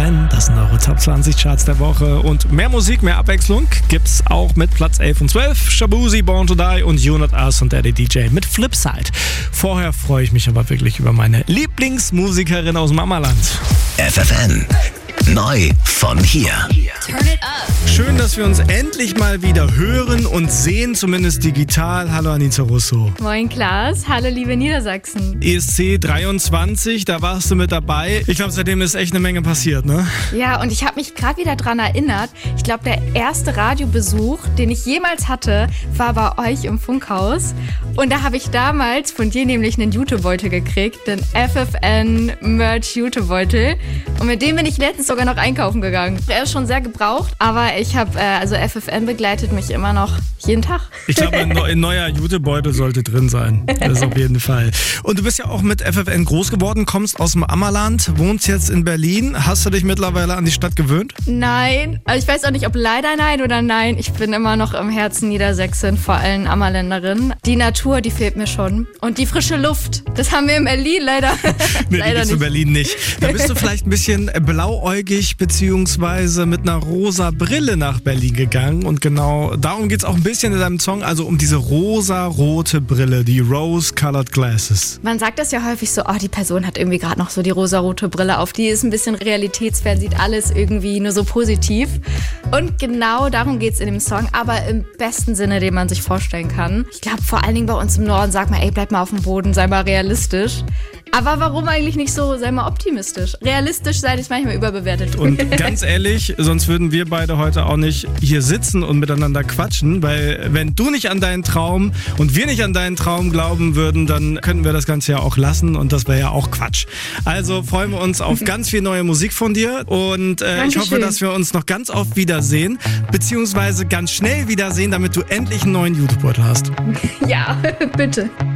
FFN, das sind eure Top 20 Charts der Woche. Und mehr Musik, mehr Abwechslung gibt's auch mit Platz 11 und 12. Shaboozey, Born to Die und You Not Us und Daddy DJ mit Flipside. Vorher freue ich mich aber wirklich über meine Lieblingsmusikerin aus dem Ammerland. FFN, neu von hier. Turn it up. Schön, dass wir uns endlich mal wieder hören und sehen, zumindest digital. Hallo Anita Russo. Moin Klaas, hallo liebe Niedersachsen. ESC 23, da warst du mit dabei. Ich glaube, seitdem ist echt eine Menge passiert, ne? Ja, und ich habe mich gerade wieder dran erinnert. Ich glaube, der erste Radiobesuch, den ich jemals hatte, war bei euch im Funkhaus. Und da habe ich damals von dir nämlich einen Jutebeutel gekriegt, den FFN Merch Jutebeutel. Und mit dem bin ich letztens sogar noch einkaufen gegangen. Er ist schon sehr gebraucht, aber ich habe, also FFN begleitet mich immer noch jeden Tag. Ich glaube, ein neuer Jutebeutel sollte drin sein. Das auf jeden Fall. Und du bist ja auch mit FFN groß geworden, kommst aus dem Ammerland, wohnst jetzt in Berlin. Hast du dich mittlerweile an die Stadt gewöhnt? Nein, also ich weiß auch nicht, ob leider nein oder nein. Ich bin immer noch im Herzen Niedersächsin, vor allem Ammerländerin. Die Natur, die fehlt mir schon. Und die frische Luft, das haben wir in Berlin leider, Nee, leider die gibt's in Berlin nicht. Da bist du vielleicht ein bisschen blauäugig beziehungsweise mit einer rosa Brille nach Berlin gegangen. Und genau darum geht's auch ein bisschen in deinem Song, also um diese rosa-rote Brille, die Rose-Colored Glasses. Man sagt das ja häufig so, oh, die Person hat irgendwie gerade noch so die rosarote Brille auf. Die ist ein bisschen realitätsfern, sieht alles irgendwie nur so positiv. Und genau darum geht's in dem Song, aber im besten Sinne, den man sich vorstellen kann. Ich glaube, vor allen Dingen bei uns im Norden sagt man, ey, bleib mal auf dem Boden, sei mal realistisch. Aber warum eigentlich nicht so, sei mal optimistisch? Realistisch sein ist manchmal überbewertet. Und ganz ehrlich, sonst würden wir beide heute auch nicht hier sitzen und miteinander quatschen, weil wenn du nicht an deinen Traum und wir nicht an deinen Traum glauben würden, dann könnten wir das Ganze ja auch lassen und das wäre ja auch Quatsch. Also freuen wir uns auf ganz viel neue Musik von dir und ich hoffe, dass wir uns noch ganz oft wiedersehen, beziehungsweise ganz schnell wiedersehen, damit du endlich einen neuen Jutebeutel hast. Ja, bitte.